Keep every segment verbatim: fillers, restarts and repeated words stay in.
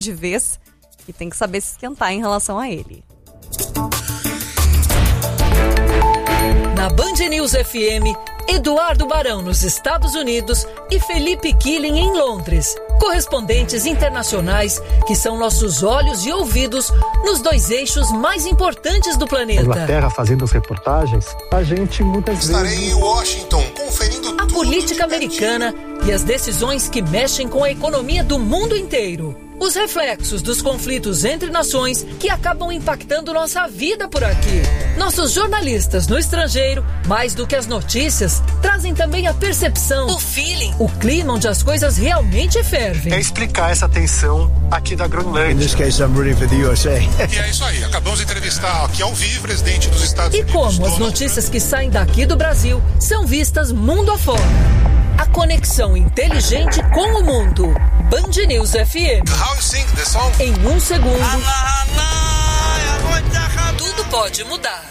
de vez e tem que saber se esquentar em relação a ele. Na Band News F M, Eduardo Barão nos Estados Unidos e Felipe Killing em Londres. Correspondentes internacionais que são nossos olhos e ouvidos nos dois eixos mais importantes do planeta. Inglaterra fazendo as reportagens, a gente muitas Estarei vezes... Estarei em Washington conferindo a tudo política americana e as decisões que mexem com a economia do mundo inteiro. Os reflexos dos conflitos entre nações que acabam impactando nossa vida por aqui. Nossos jornalistas no estrangeiro, mais do que as notícias, trazem também a percepção, o feeling, o clima onde as coisas realmente fervem. É explicar essa tensão aqui da Groenlândia. In this case, I'm rooting for the U S A. E é isso aí, acabamos de entrevistar aqui ao vivo o presidente dos Estados E Unidos. como as notícias que saem daqui do Brasil são vistas mundo afora. A conexão inteligente com o mundo. Band News F M. How you sing the song? Em um segundo, tudo pode mudar.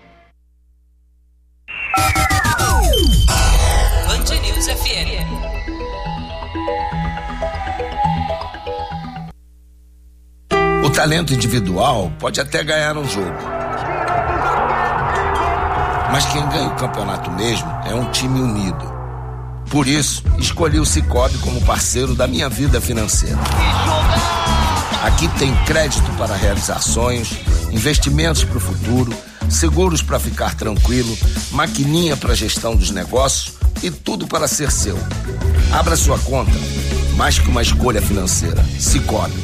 Band News F M. O talento individual pode até ganhar um jogo. Mas quem ganha o campeonato mesmo é um time unido. Por isso, escolhi o Sicoob como parceiro da minha vida financeira. Aqui tem crédito para realizar sonhos, investimentos para o futuro, seguros para ficar tranquilo, maquininha para gestão dos negócios e tudo para ser seu. Abra sua conta, mais que uma escolha financeira. Sicoob.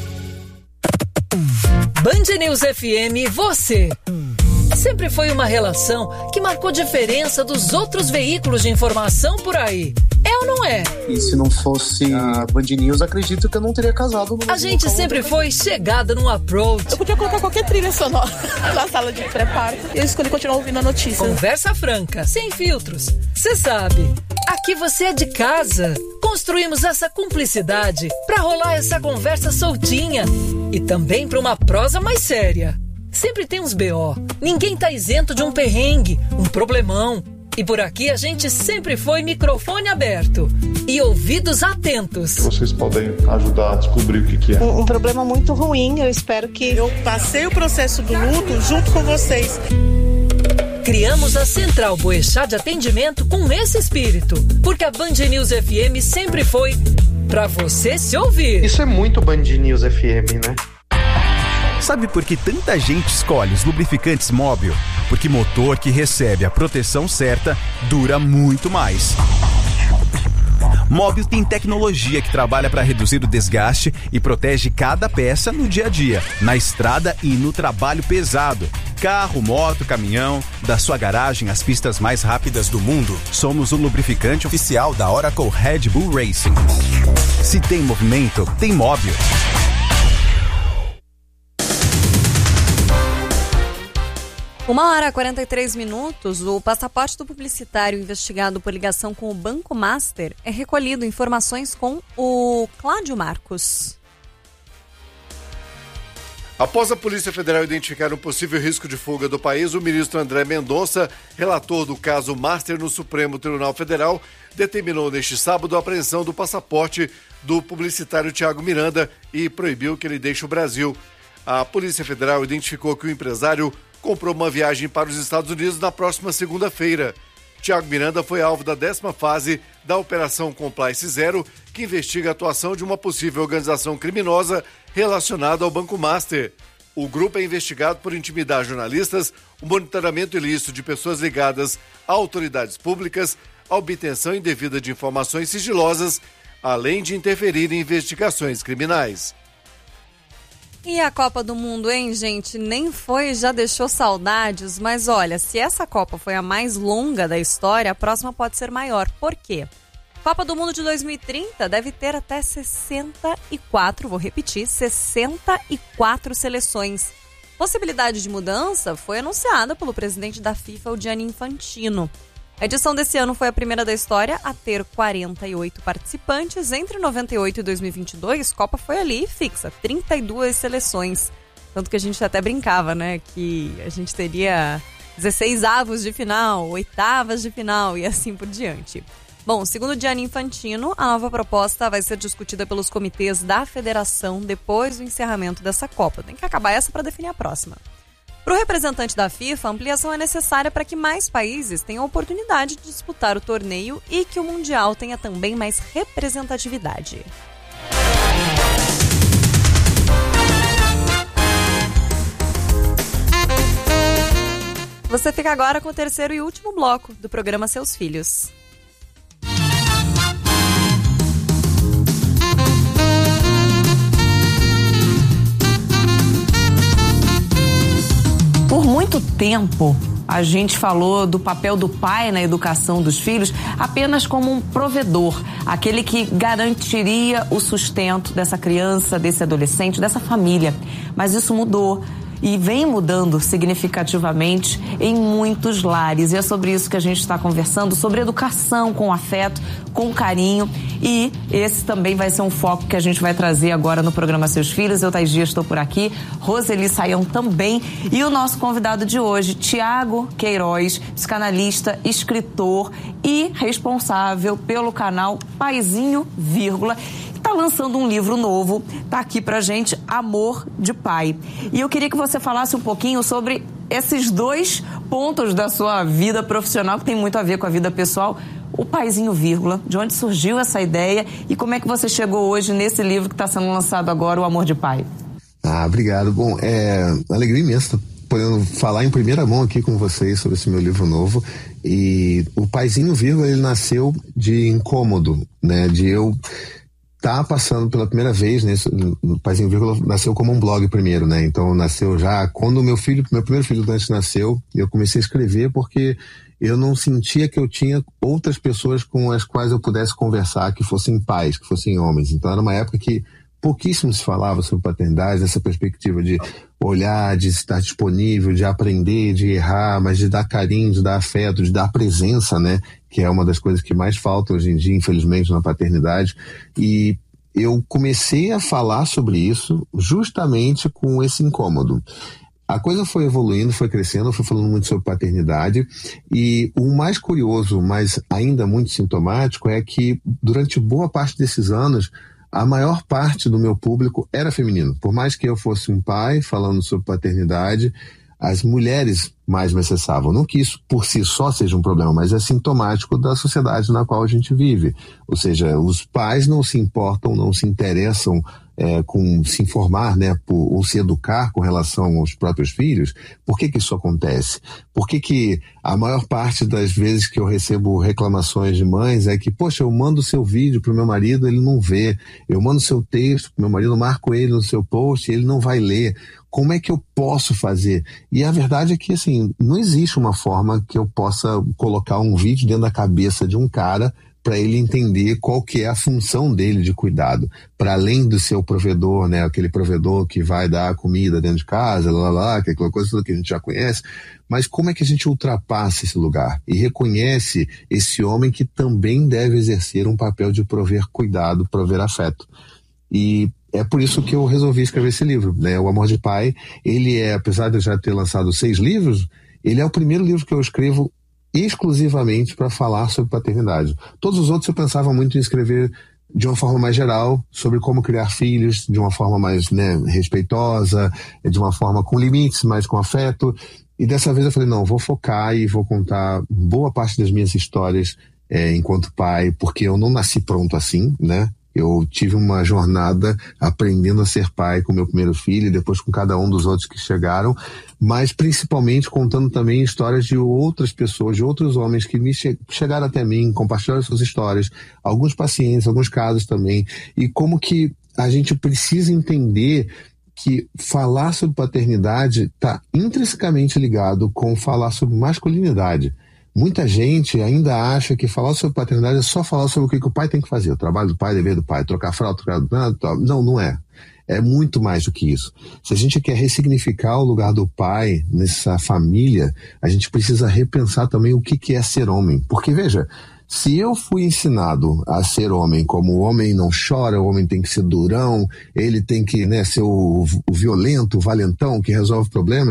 Band News F M, você. Sempre foi uma relação que marcou diferença dos outros veículos de informação por aí. É ou não é? E se não fosse a Band News, acredito que eu não teria casado. A gente sempre foi chegada num approach. Eu podia colocar qualquer trilha sonora na sala de pré-parto e eu escolhi continuar ouvindo a notícia. Conversa franca, sem filtros. Você sabe, aqui você é de casa. Construímos essa cumplicidade pra rolar essa conversa soltinha e também pra uma prosa mais séria. Sempre tem uns B O. Ninguém tá isento de um perrengue, um problemão. E por aqui a gente sempre foi microfone aberto e ouvidos atentos. Vocês podem ajudar a descobrir o que, que é. Um, um problema muito ruim, eu espero que... Eu passei o processo do luto junto com vocês. Criamos a Central Boechat de Atendimento com esse espírito, porque a Band News F M sempre foi pra você se ouvir. Isso é muito Band News F M, né? Sabe por que tanta gente escolhe os lubrificantes Móbil? Porque motor que recebe a proteção certa dura muito mais. Móbil tem tecnologia que trabalha para reduzir o desgaste e protege cada peça no dia a dia, na estrada e no trabalho pesado. Carro, moto, caminhão, da sua garagem às pistas mais rápidas do mundo, somos o lubrificante oficial da Oracle Red Bull Racing. Se tem movimento, tem Móbil. Uma hora e quarenta e três minutos, o passaporte do publicitário investigado por ligação com o Banco Master é recolhido. Informações com o Cláudio Marcos. Após a Polícia Federal identificar um possível risco de fuga do país, o ministro André Mendonça, relator do caso Master no Supremo Tribunal Federal, determinou neste sábado a apreensão do passaporte do publicitário Thiago Miranda e proibiu que ele deixe o Brasil. A Polícia Federal identificou que o empresário comprou uma viagem para os Estados Unidos na próxima segunda-feira. Thiago Miranda foi alvo da décima fase da Operação Compliance Zero, que investiga a atuação de uma possível organização criminosa relacionada ao Banco Master. O grupo é investigado por intimidar jornalistas, o monitoramento ilícito de pessoas ligadas a autoridades públicas, a obtenção indevida de informações sigilosas, além de interferir em investigações criminais. E a Copa do Mundo, hein, gente? Nem foi, já deixou saudades, mas olha, se essa Copa foi a mais longa da história, a próxima pode ser maior. Por quê? Copa do Mundo de dois mil e trinta deve ter até sessenta e quatro, vou repetir, sessenta e quatro seleções. Possibilidade de mudança foi anunciada pelo presidente da FIFA, o Gianni Infantino. A edição desse ano foi a primeira da história a ter quarenta e oito participantes. Entre noventa e oito e dois mil e vinte e dois, Copa foi ali fixa, trinta e duas seleções. Tanto que a gente até brincava, né, que a gente teria dezesseis avos de final, oitavas de final e assim por diante. Bom, segundo Gianni Infantino, a nova proposta vai ser discutida pelos comitês da federação depois do encerramento dessa Copa. Tem que acabar essa para definir a próxima. Para o representante da FIFA, a ampliação é necessária para que mais países tenham a oportunidade de disputar o torneio e que o Mundial tenha também mais representatividade. Você fica agora com o terceiro e último bloco do programa Seus Filhos. Por muito tempo, a gente falou do papel do pai na educação dos filhos apenas como um provedor, aquele que garantiria o sustento dessa criança, desse adolescente, dessa família. Mas isso mudou. E vem mudando significativamente em muitos lares. E é sobre isso que a gente está conversando, sobre educação com afeto, com carinho. E esse também vai ser um foco que a gente vai trazer agora no programa Seus Filhos. Eu, Thais Dias, estou por aqui, Roseli Saião também. E o nosso convidado de hoje, Tiago Queiroz, psicanalista, escritor e responsável pelo canal Paizinho, vírgula, está lançando um livro novo, tá aqui pra gente, Amor de Pai. E eu queria que você falasse um pouquinho sobre esses dois pontos da sua vida profissional, que tem muito a ver com a vida pessoal. O Paizinho, vírgula, de onde surgiu essa ideia e como é que você chegou hoje nesse livro que está sendo lançado agora, O Amor de Pai? Ah, obrigado. Bom, é alegria imensa podendo falar em primeira mão aqui com vocês sobre esse meu livro novo. E o Paizinho, vírgula, ele nasceu de incômodo, né, de eu tá passando pela primeira vez, né? O Paizinho, vírgula, nasceu como um blog primeiro, né? Então nasceu já, quando o meu filho, meu primeiro filho antes nasceu, eu comecei a escrever porque eu não sentia que eu tinha outras pessoas com as quais eu pudesse conversar, que fossem pais, que fossem homens. Então era uma época que pouquíssimo se falava sobre paternidade, essa perspectiva de olhar, de estar disponível, de aprender, de errar, mas de dar carinho, de dar afeto, de dar presença, né? Que é uma das coisas que mais falta hoje em dia, infelizmente, na paternidade. E eu comecei a falar sobre isso justamente com esse incômodo. A coisa foi evoluindo, foi crescendo, eu fui falando muito sobre paternidade, e o mais curioso, mas ainda muito sintomático, é que durante boa parte desses anos, a maior parte do meu público era feminino. Por mais que eu fosse um pai falando sobre paternidade, as mulheres mais me acessavam. Não que isso por si só seja um problema, mas é sintomático da sociedade na qual a gente vive. Ou seja, os pais não se importam, não se interessam é, com se informar, né, por, ou se educar com relação aos próprios filhos. Por que que isso acontece? Por que que a maior parte das vezes que eu recebo reclamações de mães é que, poxa, eu mando seu vídeo pro meu marido, ele não vê. Eu mando seu texto pro meu marido, marco ele no seu post, ele não vai ler. Como é que eu posso fazer? E a verdade é que, assim, não existe uma forma que eu possa colocar um vídeo dentro da cabeça de um cara para ele entender qual que é a função dele de cuidado. Para além do seu provedor, né? Aquele provedor que vai dar comida dentro de casa, lá, lá, lá, aquela coisa toda que a gente já conhece. Mas como é que a gente ultrapassa esse lugar e reconhece esse homem que também deve exercer um papel de prover cuidado, prover afeto? E é por isso que eu resolvi escrever esse livro, né? O Amor de Pai, ele é, apesar de eu já ter lançado seis livros, ele é o primeiro livro que eu escrevo exclusivamente para falar sobre paternidade. Todos os outros eu pensava muito em escrever de uma forma mais geral, sobre como criar filhos, de uma forma mais, né, respeitosa, de uma forma com limites, mas com afeto. E dessa vez eu falei, não, vou focar e vou contar boa parte das minhas histórias é, enquanto pai, porque eu não nasci pronto assim, né? Eu tive uma jornada aprendendo a ser pai com meu primeiro filho e depois com cada um dos outros que chegaram, mas principalmente contando também histórias de outras pessoas, de outros homens que me che- chegaram até mim, compartilharam suas histórias, alguns pacientes, alguns casos também, e como que a gente precisa entender que falar sobre paternidade está intrinsecamente ligado com falar sobre masculinidade. Muita gente ainda acha que falar sobre paternidade é só falar sobre o que, que o pai tem que fazer, o trabalho do pai, o dever do pai, trocar fralda, trocar... Não, não é. É muito mais do que isso. Se a gente quer ressignificar o lugar do pai nessa família, a gente precisa repensar também o que, que é ser homem. Porque, veja, se eu fui ensinado a ser homem como o homem não chora, o homem tem que ser durão, ele tem que, né, ser o, o violento, o valentão que resolve problemas,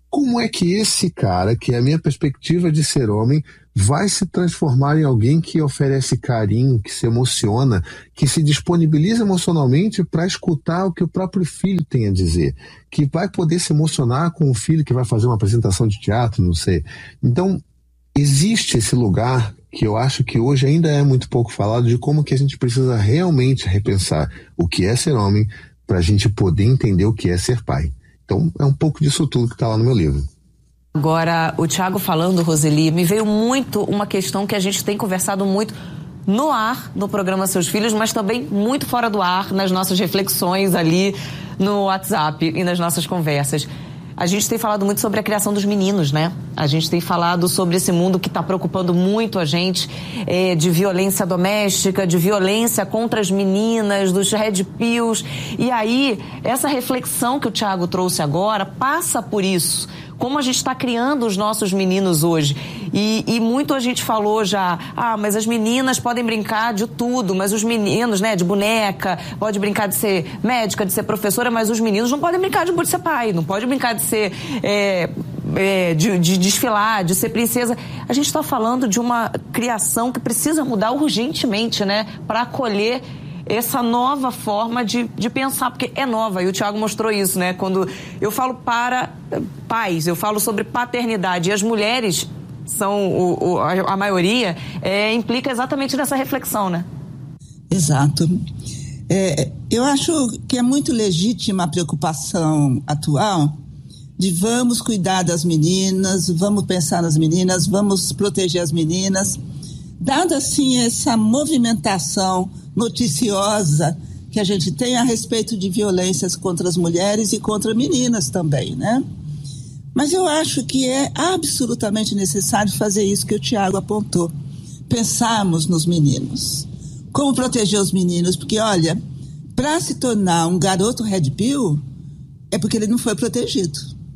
como é que esse cara, que é a minha perspectiva de ser homem, vai se transformar em alguém que oferece carinho, que se emociona, que se disponibiliza emocionalmente para escutar o que o próprio filho tem a dizer, que vai poder se emocionar com o filho que vai fazer uma apresentação de teatro, não sei. Então, existe esse lugar que eu acho que hoje ainda é muito pouco falado, de como que a gente precisa realmente repensar o que é ser homem para a gente poder entender o que é ser pai. Então, é um pouco disso tudo que está lá no meu livro. Agora, o Thiago falando, Roseli, me veio muito uma questão que a gente tem conversado muito no ar, no programa Seus Filhos, mas também muito fora do ar, nas nossas reflexões ali no WhatsApp e nas nossas conversas. A gente tem falado muito sobre a criação dos meninos, né? A gente tem falado sobre esse mundo que está preocupando muito a gente, é, de violência doméstica, de violência contra as meninas, dos red pills. E aí, essa reflexão que o Thiago trouxe agora passa por isso. Como a gente está criando os nossos meninos hoje. E, e muito a gente falou já, ah, mas as meninas podem brincar de tudo, mas os meninos, né, de boneca, pode brincar de ser médica, de ser professora, mas os meninos não podem brincar de, de ser pai, não pode brincar de ser, é, é, de, de desfilar, de ser princesa. A gente está falando de uma criação que precisa mudar urgentemente, né, para acolher essa nova forma de, de pensar, porque é nova, e o Thiago mostrou isso, né? Quando eu falo para pais, eu falo sobre paternidade, e as mulheres são, o, o, a, a maioria, é, implica exatamente nessa reflexão, né? Exato. É, eu acho que é muito legítima a preocupação atual de vamos cuidar das meninas, vamos pensar nas meninas, vamos proteger as meninas, dada assim essa movimentação noticiosa que a gente tem a respeito de violências contra as mulheres e contra meninas também, né? Mas eu acho que é absolutamente necessário fazer isso que o Thiago apontou, pensarmos nos meninos, como proteger os meninos, porque olha, para se tornar um garoto red pill é porque ele não foi protegido,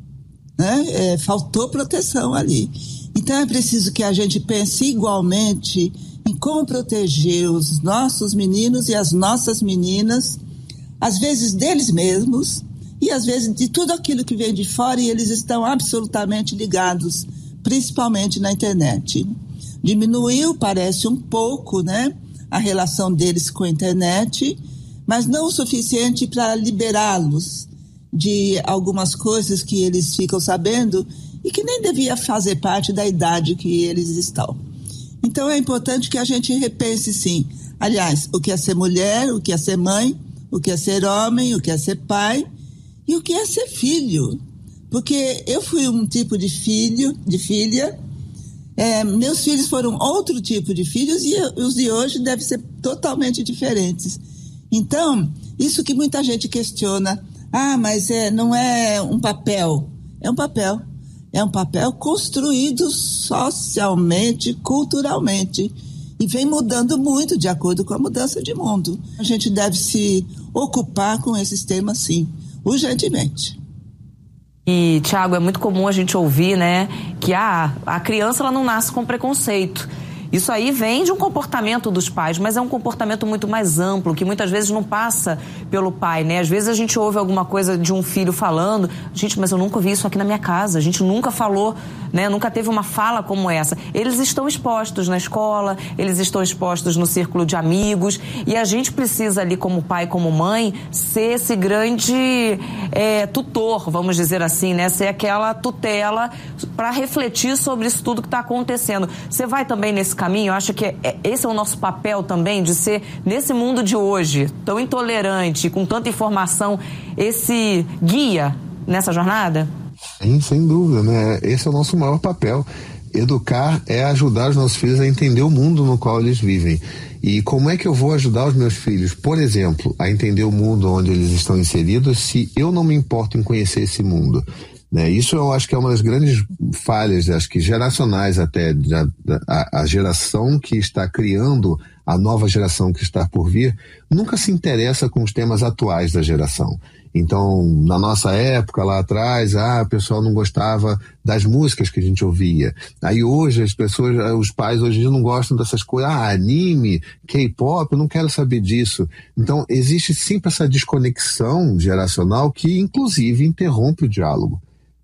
né? É, faltou proteção ali. Então é preciso que a gente pense igualmente em como proteger os nossos meninos e as nossas meninas, às vezes deles mesmos e às vezes de tudo aquilo que vem de fora, e eles estão absolutamente ligados, principalmente na internet. Diminuiu, parece um pouco, né, a relação deles com a internet, mas não o suficiente para liberá-los de algumas coisas que eles ficam sabendo e que nem devia fazer parte da idade que eles estão. Então é importante que a gente repense, sim, aliás, o que é ser mulher, o que é ser mãe, o que é ser homem, o que é ser pai e o que é ser filho. Porque eu fui um tipo de filho, de filha, é, meus filhos foram outro tipo de filhos e os de hoje devem ser totalmente diferentes. Então, isso que muita gente questiona, ah, mas é, não é um papel, é um papel. É um papel construído socialmente, culturalmente, e vem mudando muito de acordo com a mudança de mundo. A gente deve se ocupar com esses temas, sim, urgentemente. E, Thiago, é muito comum a gente ouvir, né, que ah, a criança ela não nasce com preconceito. Isso aí vem de um comportamento dos pais, mas é um comportamento muito mais amplo, que muitas vezes não passa pelo pai, né? Às vezes a gente ouve alguma coisa de um filho falando, gente, mas eu nunca vi isso aqui na minha casa, a gente nunca falou, né? Nunca teve uma fala como essa. Eles estão expostos na escola, eles estão expostos no círculo de amigos, e a gente precisa ali, como pai, como mãe, ser esse grande é, tutor, vamos dizer assim, né? Ser aquela tutela para refletir sobre isso tudo que está acontecendo. Você vai também nesse caminho? Eu acho que é, é, esse é o nosso papel também, de ser, nesse mundo de hoje, tão intolerante, com tanta informação, esse guia nessa jornada? Sim, sem dúvida, né? Esse é o nosso maior papel. Educar é ajudar os nossos filhos a entender o mundo no qual eles vivem. E como é que eu vou ajudar os meus filhos, por exemplo, a entender o mundo onde eles estão inseridos, se eu não me importo em conhecer esse mundo? Né? Isso eu acho que é uma das grandes falhas, acho que geracionais até, a, a, a geração que está criando a nova geração que está por vir, nunca se interessa com os temas atuais da geração. Então, na nossa época, lá atrás, ah, o pessoal não gostava das músicas que a gente ouvia. Aí hoje, as pessoas, os pais hoje em dia não gostam dessas coisas. Ah, anime, K-pop, eu não quero saber disso. Então, existe sempre essa desconexão geracional que, inclusive, interrompe o diálogo.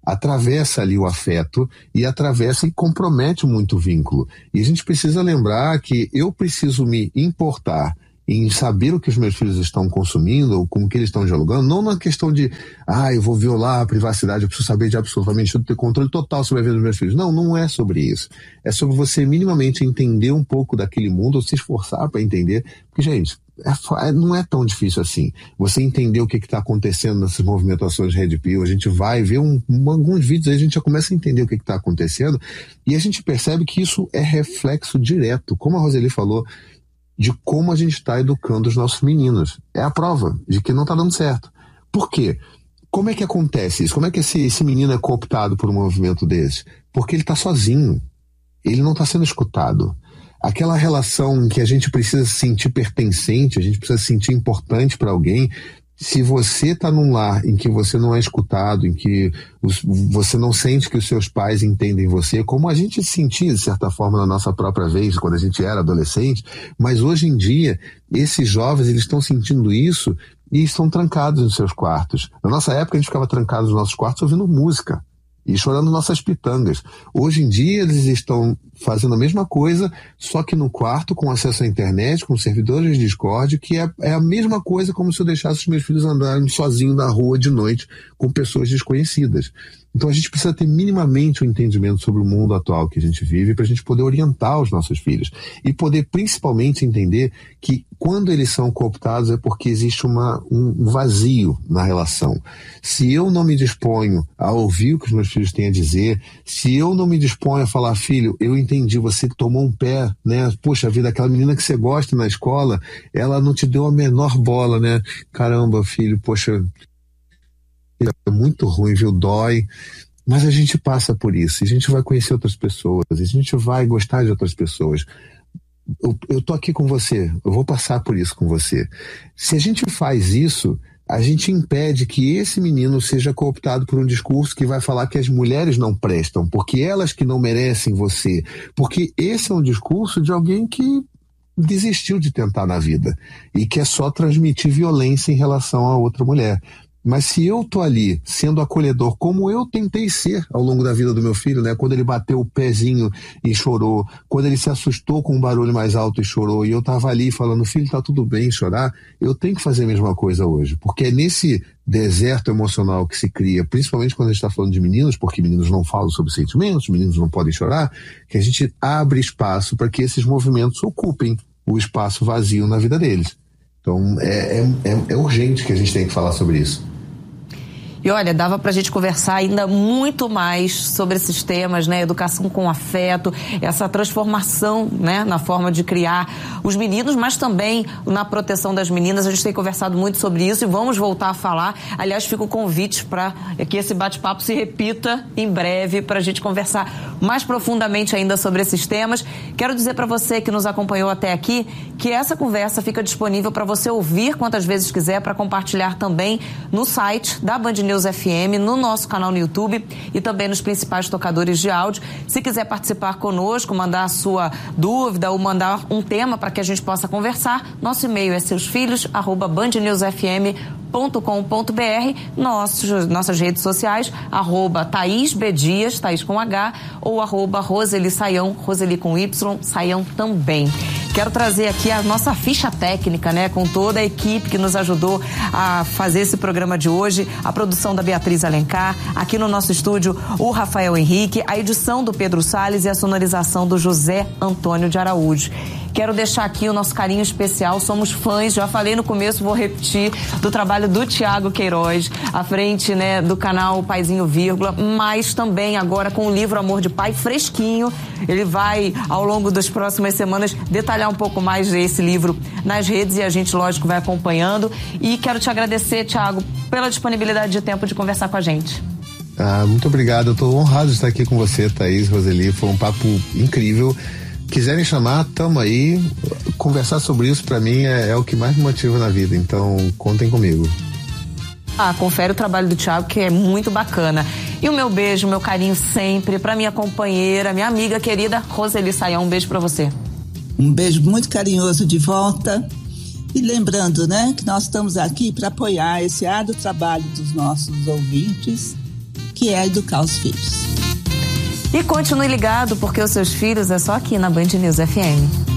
atravessa ali o afeto e atravessa e compromete muito o vínculo. E a gente precisa lembrar que eu preciso me importar em saber o que os meus filhos estão consumindo ou com o que eles estão dialogando, não na questão de, ah, eu vou violar a privacidade, eu preciso saber de absolutamente tudo, ter controle total sobre a vida dos meus filhos. Não, não é sobre isso. É sobre você minimamente entender um pouco daquele mundo, ou se esforçar para entender, porque, gente, é, não é tão difícil assim. Você entender o que está acontecendo nessas movimentações Red Pill, a gente vai ver um, um, alguns vídeos aí, a gente já começa a entender o que está acontecendo, e a gente percebe que isso é reflexo direto, como a Roseli falou, de como a gente está educando os nossos meninos. É a prova de que não está dando certo. Por quê? Como é que acontece isso? Como é que esse, esse menino é cooptado por um movimento desse? Porque ele está sozinho. Ele não está sendo escutado. Aquela relação em que a gente precisa se sentir pertencente, a gente precisa se sentir importante para alguém. Se você está num lar em que você não é escutado, em que os, você não sente que os seus pais entendem você, como a gente sentia, de certa forma, na nossa própria vez, quando a gente era adolescente, mas hoje em dia, esses jovens, eles estão sentindo isso e estão trancados nos seus quartos. Na nossa época, a gente ficava trancado nos nossos quartos ouvindo música e chorando nossas pitangas. Hoje em dia, eles estão fazendo a mesma coisa, só que no quarto, com acesso à internet, com servidores de Discord, que é, é a mesma coisa como se eu deixasse os meus filhos andarem sozinhos na rua de noite com pessoas desconhecidas. Então a gente precisa ter minimamente um entendimento sobre o mundo atual que a gente vive para a gente poder orientar os nossos filhos e poder principalmente entender que quando eles são cooptados é porque existe uma, um vazio na relação. Se eu não me disponho a ouvir o que os meus filhos têm a dizer, se eu não me disponho a falar, filho, eu entendi, você tomou um pé, né? Poxa vida, aquela menina que você gosta na escola, ela não te deu a menor bola, né? Caramba, filho, poxa, é muito ruim, viu? Dói. Mas a gente passa por isso, a gente vai conhecer outras pessoas, a gente vai gostar de outras pessoas. Eu, eu tô aqui com você, eu vou passar por isso com você. Se a gente faz isso, a gente impede que esse menino seja cooptado por um discurso que vai falar que as mulheres não prestam, porque elas que não merecem você. Porque esse é um discurso de alguém que desistiu de tentar na vida e quer só transmitir violência em relação a outra mulher. Mas se eu tô ali sendo acolhedor, como eu tentei ser ao longo da vida do meu filho, né? Quando ele bateu o pezinho e chorou, quando ele se assustou com um barulho mais alto e chorou, e eu tava ali falando, filho, tá tudo bem chorar, eu tenho que fazer a mesma coisa hoje, porque é nesse deserto emocional que se cria, principalmente quando a gente está falando de meninos, porque meninos não falam sobre sentimentos, meninos não podem chorar, que a gente abre espaço para que esses movimentos ocupem o espaço vazio na vida deles. Então é, é, é urgente que a gente tenha que falar sobre isso. E olha, dava pra gente conversar ainda muito mais sobre esses temas, né? Educação com afeto, essa transformação, né? Na forma de criar os meninos, mas também na proteção das meninas. A gente tem conversado muito sobre isso e vamos voltar a falar. Aliás, fica o convite para que esse bate-papo se repita em breve pra gente conversar mais profundamente ainda sobre esses temas. Quero dizer para você que nos acompanhou até aqui que essa conversa fica disponível para você ouvir quantas vezes quiser, para compartilhar também no site da Band News F M, no nosso canal no YouTube e também nos principais tocadores de áudio. Se quiser participar conosco, mandar a sua dúvida ou mandar um tema para que a gente possa conversar, nosso e-mail é seusfilhos arroba bandnewsfm ponto com ponto br, nossos, nossas redes sociais, arroba Thaís B. Dias, Thaís com H, ou arroba Roseli Saião, Roseli com Y, Saião também. Quero trazer aqui a nossa ficha técnica, né, com toda a equipe que nos ajudou a fazer esse programa de hoje, a produção da Beatriz Alencar, aqui no nosso estúdio o Rafael Henrique, a edição do Pedro Salles e a sonorização do José Antônio de Araújo. Quero deixar aqui o nosso carinho especial, somos fãs, já falei no começo, vou repetir, do trabalho do Tiago Queiroz, à frente, né, do canal Paizinho Vírgula, mas também agora com o livro Amor de Pai, fresquinho. Ele vai, ao longo das próximas semanas, detalhar um pouco mais desse livro nas redes e a gente, lógico, vai acompanhando. E quero te agradecer, Tiago, pela disponibilidade de tempo de conversar com a gente. Ah, muito obrigado, eu estou honrado de estar aqui com você, Thaís, Roseli, foi um papo incrível. Quiserem chamar, tamo aí. Conversar sobre isso, pra mim, é, é o que mais me motiva na vida. Então, contem comigo. Ah, confere o trabalho do Tiago, que é muito bacana. E o meu beijo, meu carinho sempre pra minha companheira, minha amiga querida, Roseli Saião. Um beijo pra você. Um beijo muito carinhoso de volta. E lembrando, né, que nós estamos aqui para apoiar esse árduo trabalho dos nossos ouvintes, que é educar os filhos. E continue ligado, porque os seus filhos é só aqui na Band News F M.